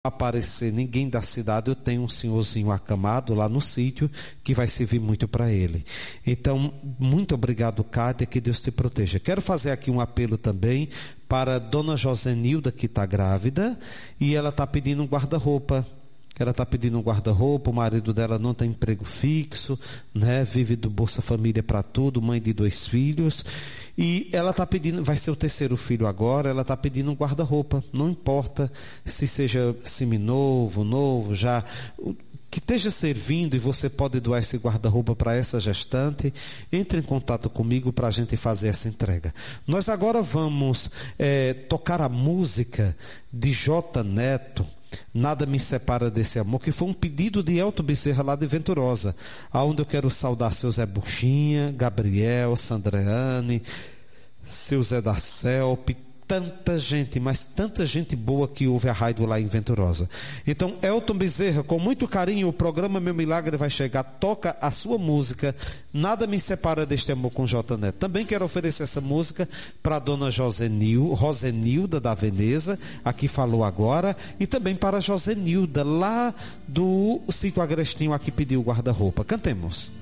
aparecer ninguém da cidade, eu tenho um senhorzinho acamado lá no sítio que vai servir muito para ele. Então, muito obrigado, Cátia, que Deus te proteja. Quero fazer aqui um apelo também para Dona Josenilda, que está grávida, e ela está pedindo um guarda-roupa. O marido dela não tem emprego fixo, né? Vive do Bolsa Família para tudo, mãe de 2 filhos, e ela está pedindo, vai ser o 3º filho agora, ela está pedindo um guarda-roupa, não importa se seja seminovo, novo, já, que esteja servindo, e você pode doar esse guarda-roupa para essa gestante. Entre em contato comigo para a gente fazer essa entrega. Nós agora vamos tocar a música de J. Neto, Nada Me Separa Desse Amor, que foi um pedido de Elton Bezerra lá de Venturosa, aonde eu quero saudar seu Zé Buchinha, Gabriel, Sandreane, seu Zé da Celpe, tanta gente, mas tanta gente boa que ouve a rádio lá em Venturosa. Então, Elton Bezerra, com muito carinho, o programa Meu Milagre vai chegar, toca a sua música, Nada Me Separa Deste Amor, com J. Neto. Também quero oferecer essa música para a dona Rosenilda da Veneza, aqui falou agora, e também para a Josenilda, lá do Sítio Agrestinho, aqui pediu o guarda-roupa. Cantemos.